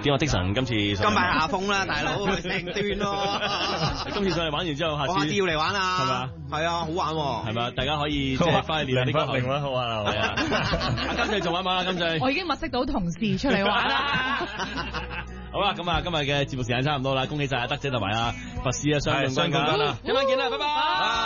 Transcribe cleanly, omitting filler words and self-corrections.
點啊？的神今次甘拜下風啦，大佬成段咯。 今次上嚟玩完之後， 我下次要嚟玩啊， 係嘛？ 係啊，好玩喎， 係嘛？大家可以即係翻去練下呢個零啦，好啊， 係啊。阿金仔仲玩唔玩啊？金仔， 我已經物色到同事出嚟玩啦。 好啦，咁啊，今日嘅節目時間差唔多啦，恭喜晒阿德姐同埋阿佛師啊，雙冠軍啦，聽晚見啦，拜拜。